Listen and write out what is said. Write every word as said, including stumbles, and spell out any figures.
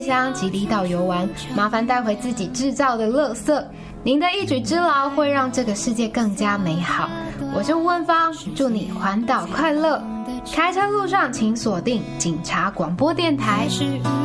乡及离岛游玩，麻烦带回自己制造的垃圾。您的一举之劳会让这个世界更加美好。我是吴文芳，祝你环岛快乐。开车路上请锁定警察广播电台。